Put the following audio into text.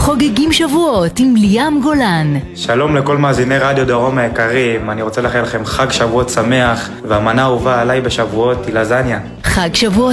חוגגים שבועות עם ליאם גולן. שלום לכל מאזיני רדיו דרום היקרים, אני רוצה לאחל לכם חג שבועות שמח, והמנה האהובה עליי בשבועות היא לזניה. חג שבועות